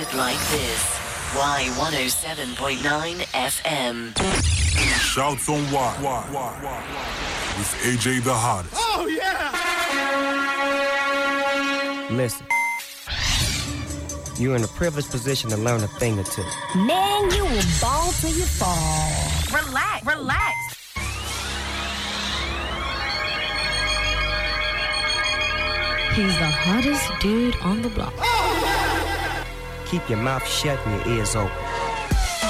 it like this. Y107.9 FM. Shouts on Y. With AJ the Hottest. Oh, yeah! Listen. You're in a privileged position to learn a thing or two. Man, you will ball till you fall. Relax. He's the hottest dude on the block. Keep your mouth shut and your ears open.